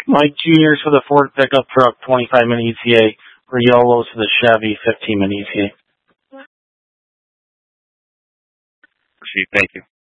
Mike Juniors for the Ford pickup truck, 25-minute ETA. For YOLOs for the Chevy, 15-minute ETA. Proceed. Thank you.